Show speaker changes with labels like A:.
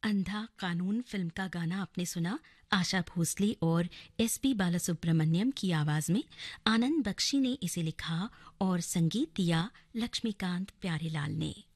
A: अंधा कानून फिल्म का गाना आपने सुना आशा भोसले और एसपी बालासुब्रमण्यम की आवाज में। आनंद बख्शी ने इसे लिखा और संगीत दिया लक्ष्मीकांत प्यारेलाल ने।